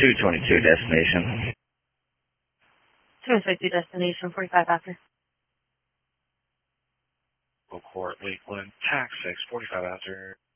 222 destination. 222 destination, 45 after. Court, Lakeland, tax 6, 45 after.